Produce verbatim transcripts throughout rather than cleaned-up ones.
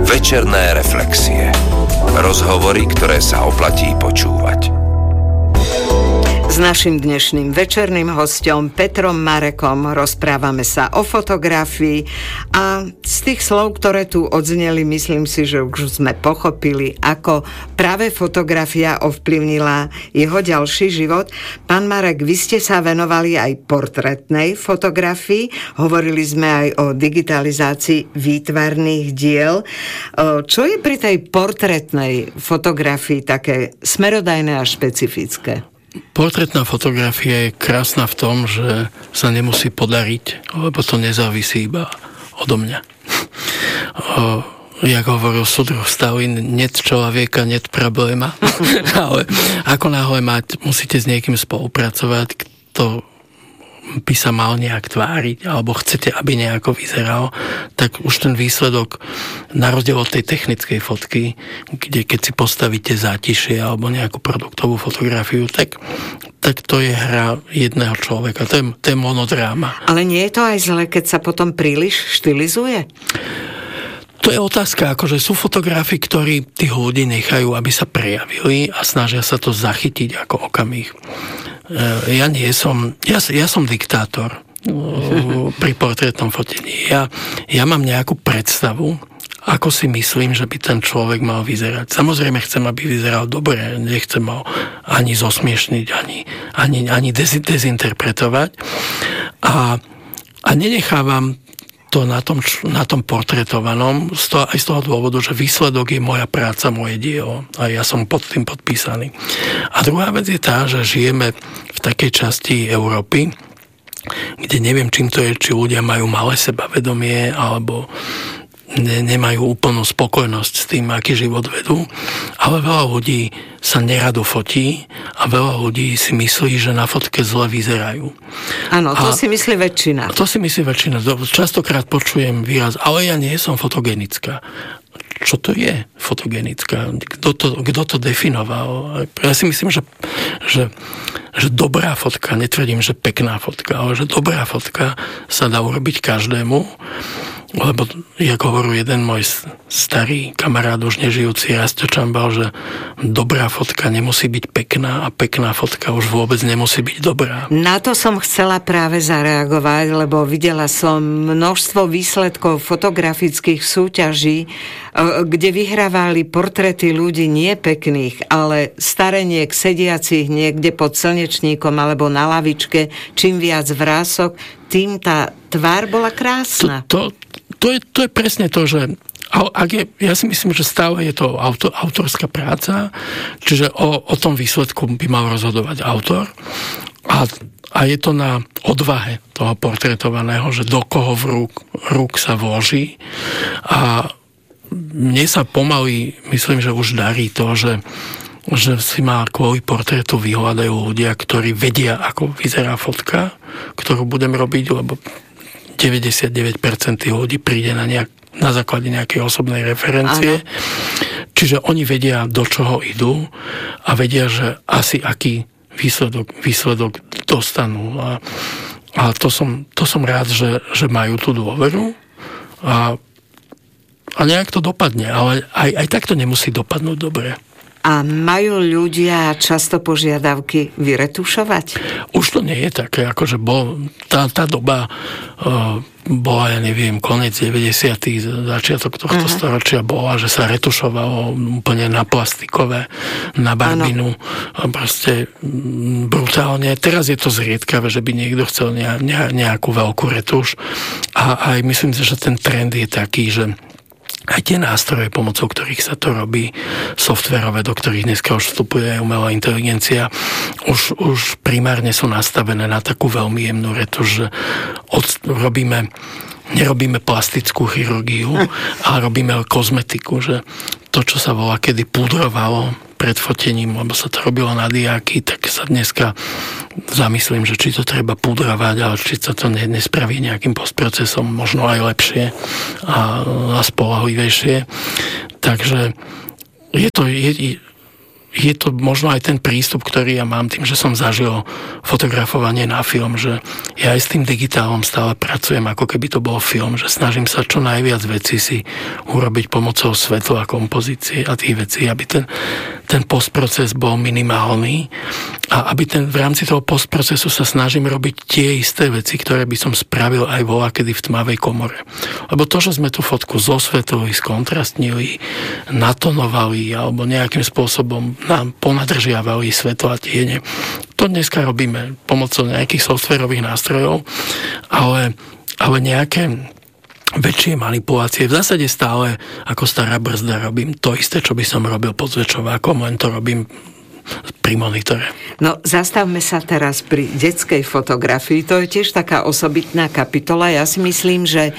Večerné reflexie. Rozhovory, ktoré sa oplatí počúvať. S naším dnešným večerným hosťom Petrom Marekom rozprávame sa o fotografii a z tých slov, ktoré tu odzneli, myslím si, že už sme pochopili, ako práve fotografia ovplyvnila jeho ďalší život. Pán Marek, vy ste sa venovali aj portrétnej fotografii, hovorili sme aj o digitalizácii výtvarných diel. Čo je pri tej portrétnej fotografii také smerodajné a špecifické? Portrétna fotografia je krásna v tom, že sa nemusí podariť, lebo to nezávisí iba odo mňa. O, jak hovoril súdruh Stalin, net človeka, net probléma. Ale ako náhle mať, musíte s niekým spolupracovať, kto by sa mal nejak tváriť, alebo chcete, aby nejako vyzeral, tak už ten výsledok, na rozdiel od tej technickej fotky, kde keď si postavíte zátišie alebo nejakú produktovú fotografiu, tak, tak to je hra jedného človeka. To je, to je monodráma. Ale nie je to aj zle, keď sa potom príliš štilizuje? To je otázka, akože sú fotografi, ktorí tých ľudí nechajú, aby sa prejavili a snažia sa to zachytiť ako okamih. Ja nie som, ja, ja som diktátor pri portrétnom fotení. Ja, ja mám nejakú predstavu, ako si myslím, že by ten človek mal vyzerať. Samozrejme chcem, aby vyzeral dobre, nechcem ho ani zosmiešniť, ani, ani, ani dezinterpretovať. A, a nenechávam to na tom, na tom portretovanom, z toho, aj z toho dôvodu, že výsledok je moja práca, moje dielo a ja som pod tým podpísaný. A druhá vec je tá, že žijeme v takej časti Európy, kde neviem, čím to je, či ľudia majú malé sebavedomie alebo ne, nemajú úplnú spokojnosť s tým, aký život vedú, ale veľa ľudí sa nerado fotí a veľa ľudí si myslí, že na fotke zle vyzerajú. Áno, to a si myslí väčšina. To si myslí väčšina. Častokrát počujem výraz, ale ja nie som fotogenická. Čo to je fotogenická? Kto to, kto to definoval? Ja si myslím, že, že, že dobrá fotka, netvrdím, že pekná fotka, ale že dobrá fotka sa dá urobiť každému, lebo, jak hovoril jeden môj starý kamarát, už nežijúci Rastio Čambal, že dobrá fotka nemusí byť pekná a pekná fotka už vôbec nemusí byť dobrá. Na to som chcela práve zareagovať, lebo videla som množstvo výsledkov fotografických súťaží, kde vyhrávali portréty ľudí nie pekných, ale stareniek sediacich niekde pod slnečníkom alebo na lavičke, čím viac vrások, tým tá tvár bola krásna. To, to, to, je, to je presne to, že ak je, ja si myslím, že stále je to auto, autorská práca, čiže o, o tom výsledku by mal rozhodovať autor a, a je to na odvahe toho portretovaného, že do koho v rúk, rúk sa vloží a mne sa pomaly, myslím, že už darí to, že že si ma kvôli portrétu vyhľadajú ľudia, ktorí vedia, ako vyzerá fotka, ktorú budem robiť, lebo deväťdesiatdeväť percent tých ľudí príde na, nejak, na základe nejakej osobnej referencie. Áno. Čiže oni vedia, do čoho idú a vedia, že asi aký výsledok, výsledok dostanú. A, a to, som, to som rád, že, že majú tú dôveru a, a nejak to dopadne. Ale aj, aj tak to nemusí dopadnúť dobre. A majú ľudia často požiadavky vyretušovať? Už to nie je také, akože bol, tá, tá doba uh, bola, ja neviem, koniec deväťdesiatych, začiatok tohto uh-huh. storočia bola, že sa retušovalo úplne na plastikové, na barbinu, a proste brutálne. Teraz je to zriedkavé, že by niekto chcel ne, ne, nejakú veľkú retuš. A aj myslím si, že ten trend je taký, že aj tie nástroje, pomocou ktorých sa to robí, softverové, do ktorých dneska už vstupuje umelá inteligencia, už, už primárne sú nastavené na takú veľmi jemnú retuš, že od, robíme, nerobíme plastickú chirurgiu, ale robíme kozmetiku, že to, čo sa volá kedy pudrovalo pred fotením, lebo sa to robilo na diáky, tak sa dneska zamyslím, že či to treba pudrovať, ale či sa to nespraví nejakým postprocesom, možno aj lepšie a, a spoľahlivejšie. Takže je to, je, je to možno aj ten prístup, ktorý ja mám tým, že som zažil fotografovanie na film, že ja aj s tým digitálom stále pracujem, ako keby to bol film, že snažím sa čo najviac vecí si urobiť pomocou svetla a kompozície a tých vecí, aby ten, ten postproces bol minimálny a aby ten, v rámci toho postprocesu sa snažím robiť tie isté veci, ktoré by som spravil aj voľakedy v tmavej komore. Lebo to, že sme tú fotku zosvetlili, skontrastnili, natonovali alebo nejakým spôsobom nám ponadržiavali svetlo a tiene. To dneska robíme pomocou nejakých softwarových nástrojov, ale, ale nejaké väčšie manipulácie. V zásade stále ako stará brzda robím to isté, čo by som robil pod zväčšovákom, len to robím pri monitore. No, zastavme sa teraz pri detskej fotografii. To je tiež taká osobitná kapitola. Ja si myslím, že e,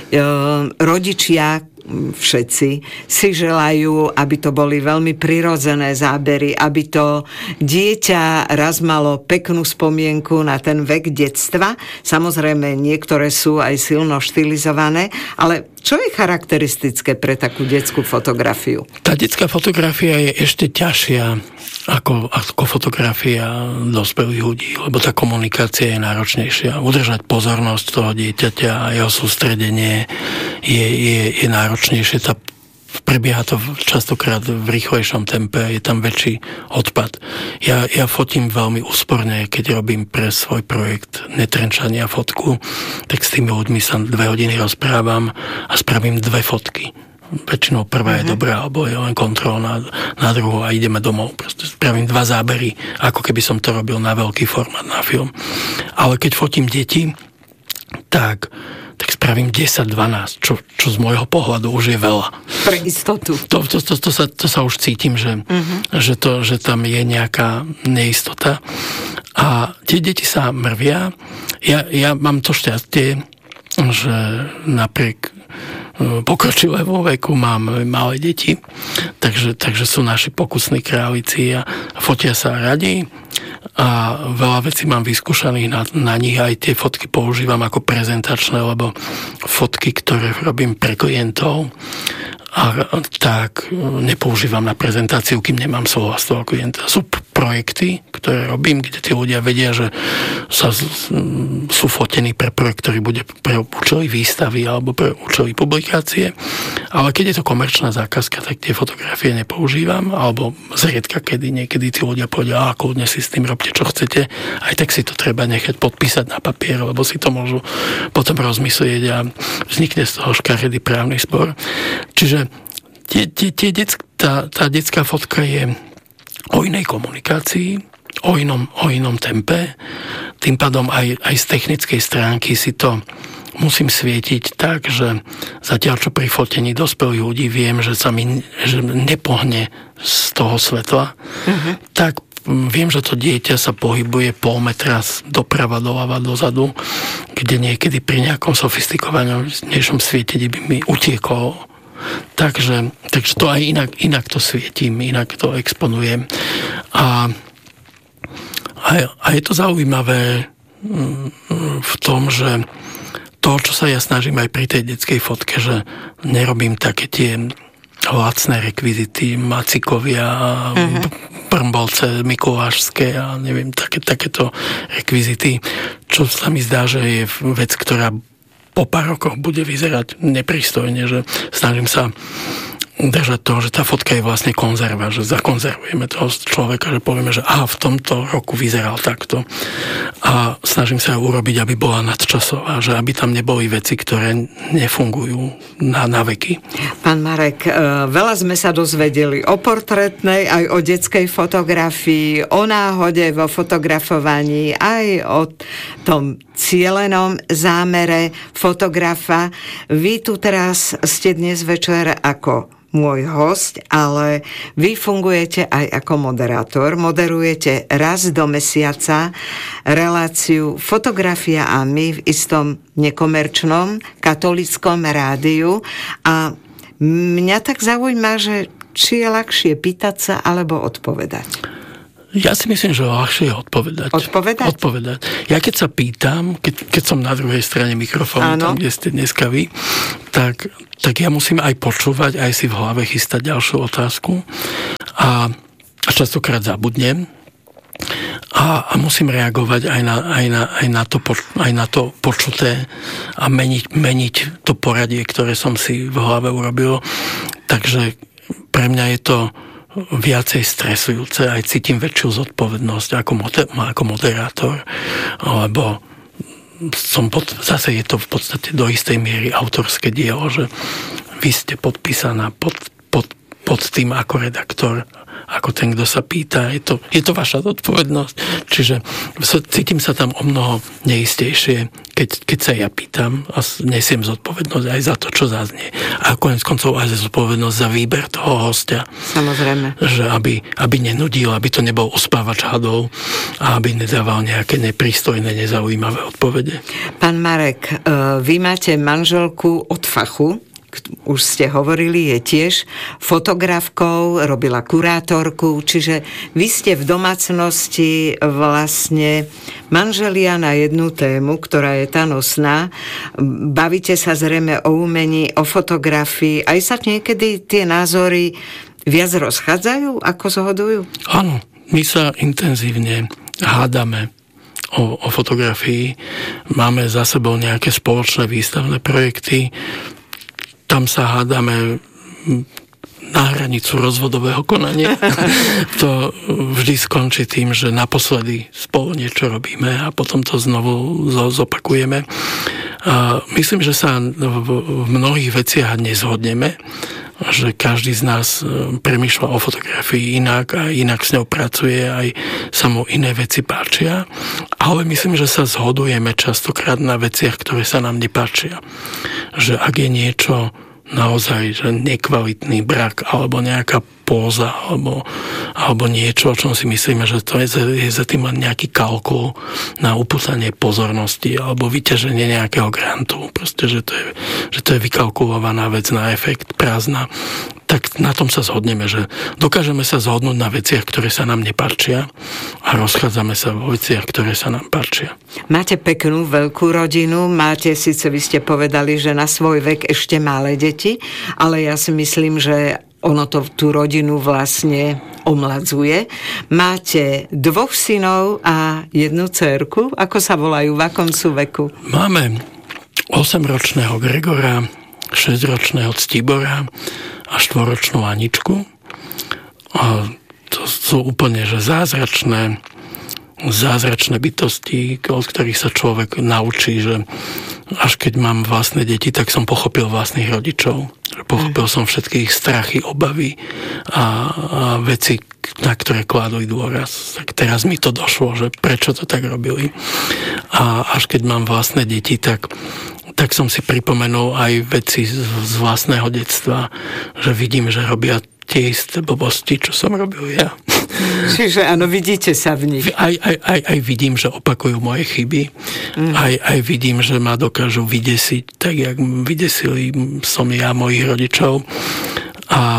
rodičia všetci si želajú, aby to boli veľmi prirodzené zábery, aby to dieťa raz malo peknú spomienku na ten vek detstva. Samozrejme, niektoré sú aj silno štilizované, ale čo je charakteristické pre takú detskú fotografiu? Tá detská fotografia je ešte ťažšia ako, ako fotografia dospelých ľudí, lebo tá komunikácia je náročnejšia. Udržať pozornosť toho dieťaťa a jeho sústredenie je, je, je náročnejšie. Tá, prebieha to častokrát v rýchlejšom tempe, je tam väčší odpad. Ja, ja fotím veľmi úsporne, keď robím pre svoj projekt netrenčania fotku, tak s tými ľuďmi sa dve hodiny rozprávam a spravím dve fotky. Väčšinou prvá je dobrá, alebo je len kontrol na, na druhú a ideme domov. Proste spravím dva zábery, ako keby som to robil na veľký formát, na film. Ale keď fotím deti, tak, tak spravím desať dvanásť, čo, čo z môjho pohľadu už je veľa. Pre istotu. To, to, to, to, sa, to sa už cítim, že, uh-huh. že, to, že tam je nejaká neistota. A tie deti sa mrvia. Ja, ja mám to šťastie, že napriek pokročilému veku mám malé deti, takže, takže sú naši pokusní králici a fotia sa radi a veľa vecí mám vyskúšaných na, na nich, aj tie fotky používam ako prezentačné, lebo fotky, ktoré robím pre klientov, a tak nepoužívam na prezentáciu, kým nemám súhlas toho klienta. Sú projekty, ktoré robím, kde tí ľudia vedia, že sa, sú fotení pre projekt, ktorý bude pre účely výstavy alebo pre účely publikácie. Ale keď je to komerčná zákazka, tak tie fotografie nepoužívam, alebo zriedka kedy, niekedy tí ľudia povedia, a kľudne si s tým robte, čo chcete. Aj tak si to treba nechať podpísať na papier, lebo si to môžu potom rozmyslieť a vznikne z toho škaredý právny spor. Čiže tie, tie, tie detsk, tá, tá detská fotka je o inej komunikácii, o inom, o inom tempe. Tým pádom aj, aj z technickej stránky si to musím svietiť tak, že zatiaľ čo pri fotení dospelých ľudí viem, že sa mi že nepohne z toho svetla, uh-huh. tak viem, že to dieťa sa pohybuje pol metra doprava, doľava, dozadu, kde niekedy pri nejakom sofistikovanejšom svietení by mi utieklo. Takže, takže to aj inak, inak to svietím, inak to exponujem. A, a, a je to zaujímavé v tom, že to, čo sa ja snažím aj pri tej detskej fotke, že nerobím také tie lacné rekvizity, macikovia, uh-huh. brmbolce mikulášské a neviem, také, takéto rekvizity, čo sa mi zdá, že je vec, ktorá po pár rokoch bude vyzerať nepristojne, že snažím sa držať toho, že tá fotka je vlastne konzerva, že zakonzervujeme toho človeka, že povieme, že aha, v tomto roku vyzeral takto. A snažím sa urobiť, aby bola nadčasová, že aby tam neboli veci, ktoré nefungujú na, na veky. Pán Marek, veľa sme sa dozvedeli o portrétnej, aj o detskej fotografii, o náhode vo fotografovaní, aj o tom cielenom zámere fotografa. Vy tu teraz ste dnes večer ako môj host, ale vy fungujete aj ako moderátor. Moderujete raz do mesiaca reláciu Fotografia a my v istom nekomerčnom katolíckom rádiu a mňa tak zaujíma, že či je ľahšie pýtať sa alebo odpovedať. Ja si myslím, že ľahšie je odpovedať. Odpovedať? Odpovedať. Ja keď sa pýtam, keď, keď som na druhej strane mikrofónu, tam, kde ste dneska vy, tak, tak ja musím aj počúvať, aj si v hlave chystať ďalšiu otázku. A a častokrát zabudnem. A, a musím reagovať aj na, aj, na, aj, na to, aj na to počuté a meniť, meniť to poradie, ktoré som si v hlave urobil. Takže pre mňa je to viacej stresujúce, aj cítim väčšiu zodpovednosť ako, moder, ako moderátor, lebo som pod, zase je to v podstate do istej miery autorské dielo, že vy ste podpísaná pod, pod, pod tým ako redaktor, ako ten, kto sa pýta. Je to, je to vaša zodpovednosť. Čiže cítim sa tam o mnoho neistejšie, keď, keď sa ja pýtam a nesiem zodpovednosť aj za to, čo zaznie. A konec koncov aj za zodpovednosť za výber toho hostia. Samozrejme. Že aby, aby nenudil, aby to nebol ospávač hadov a aby nedával nejaké neprístojné, nezaujímavé odpovede. Pán Marek, vy máte manželku od fachu, už ste hovorili, je tiež fotografkou, robila kurátorku, čiže vy ste v domácnosti vlastne manželia na jednu tému, ktorá je tá nosná. Bavíte sa zrejme o umení, o fotografii, aj sa niekedy tie názory viac rozchádzajú, ako zhodujú? Áno, my sa intenzívne hádame o, o fotografii. Máme za sebou nejaké spoločné výstavné projekty. Tam sa hádame na hranicu rozvodového konania. To vždy skončí tým, že naposledy spolu niečo robíme a potom to znovu zopakujeme. A myslím, že sa v mnohých veciach nezhodneme, že každý z nás premýšľa o fotografii inak a inak s ňou pracuje, aj sa mu iné veci páčia, ale myslím, že sa zhodujeme častokrát na veciach, ktoré sa nám nepáčia. Že ak je niečo naozaj že nekvalitný brak alebo nejaká póza alebo, alebo niečo, o čom si myslíme, že to je, je za tým len nejaký kalkul na upútanie pozornosti alebo vyťaženie nejakého grantu. Proste, že to je, že to je vykalkulovaná vec na efekt, prázdna. Tak na tom sa zhodneme, že dokážeme sa zhodnúť na veciach, ktoré sa nám nepáčia a rozchádzame sa vo veciach, ktoré sa nám páčia. Máte peknú veľkú rodinu, máte, síce vy ste povedali, že na svoj vek ešte malé deti, ale ja si myslím, že ono to tú rodinu vlastne omladzuje. Máte dvoch synov a jednu dcérku. Ako sa volajú? V akom sú veku? Máme osemročného Gregora, šesťročného Ctibora a štvoročnú Aničku. A to sú úplne že zázračné zázračné bytosti, od ktorých sa človek naučí, že až keď mám vlastné deti, tak som pochopil vlastných rodičov. Pochopil som všetky ich strachy, obavy a, a veci, na ktoré kládli dôraz. Tak teraz mi to došlo, že prečo to tak robili. A až keď mám vlastné deti, tak tak som si pripomenul aj veci z, z vlastného detstva, že vidím, že robia tie isté blbosti, čo som robil ja. Čiže áno, vidíte sa v nich. Aj, aj, aj, aj vidím, že opakujú moje chyby. Mm. Aj, aj vidím, že ma dokážu vydesiť, tak jak vydesili som ja mojich rodičov. A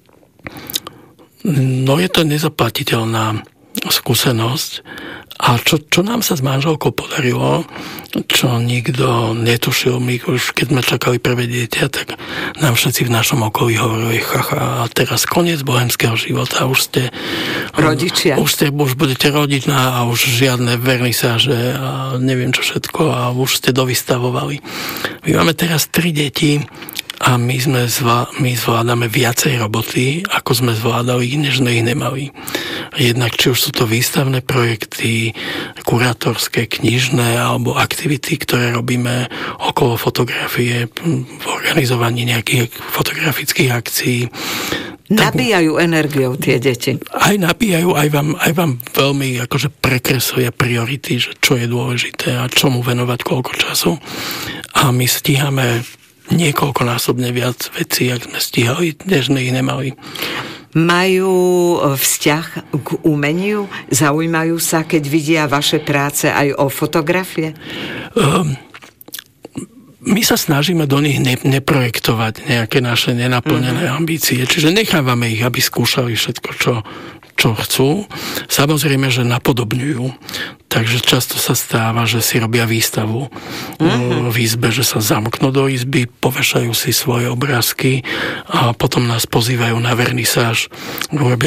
no je to nezaplatiteľná skúsenosť. A čo, čo nám sa s manželkou podarilo, čo nikto netušil, my už keď sme čakali prvé dieťa, tak nám všetci v našom okolí hovorili, chacha, a teraz koniec bohemského života, už ste rodičia. Už, ste, už budete rodiť a už žiadne vernisáže a neviem čo všetko a už ste dovystavovali. My máme teraz tri deti a my, sme zvlá, my zvládame viacej roboty, ako sme zvládali, než sme ich nemali. Jednak, či už sú to výstavné projekty, kurátorské, knižné, alebo aktivity, ktoré robíme okolo fotografie, v organizovaní nejakých fotografických akcií. Nabíjajú energiou tie deti. Aj nabíjajú, aj vám, aj vám veľmi akože prekreslia priority, že čo je dôležité a čomu venovať koľko času. A my stíhame niekoľkonásobne viac vecí, ak sme stíhali, než sme ich nemali. Majú vzťah k umeniu? Zaujímajú sa, keď vidia vaše práce aj o fotografie? Um, my sa snažíme do nich ne, neprojektovať nejaké naše nenaplnené uh-huh. ambície. Čiže nechávame ich, aby skúšali všetko, čo, čo chcú. Samozrejme, že napodobňujú. Takže často sa stáva, že si robia výstavu uh-huh. v izbe, že sa zamknú do izby, povešajú si svoje obrázky a potom nás pozývajú na vernisáž. Robia